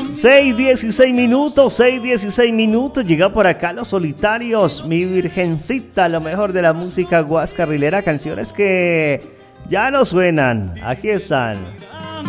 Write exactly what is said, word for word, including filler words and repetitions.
seis dieciséis minutos, seis dieciséis minutos. Llega por acá Los Solitarios, Mi Virgencita, lo mejor de la música guascarrilera. Canciones que ya no suenan. Aquí están.